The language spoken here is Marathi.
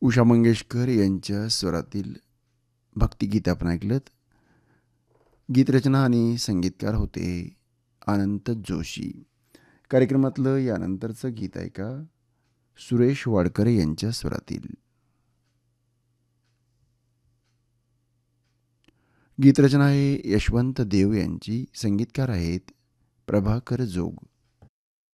उषा मंगेशकर यांच्या स्वरातील भक्तिगीत आपण ऐकलं. गीतरचना आणि संगीतकार होते अनंत जोशी. कार्यक्रमातलं यानंतरचं गीत ऐका सुरेश वाडकर यांच्या स्वरातील. गीतरचना आहे यशवंत देव यांची, संगीतकार आहेत प्रभाकर जोग.